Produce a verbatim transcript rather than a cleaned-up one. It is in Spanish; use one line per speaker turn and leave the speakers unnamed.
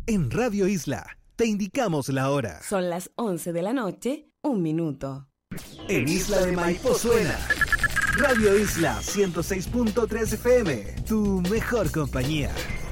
En Radio Isla, te indicamos la hora.
Son las once de la noche, un minuto.
En Isla de Maipo suena Radio Isla ciento seis punto tres F M, tu mejor compañía.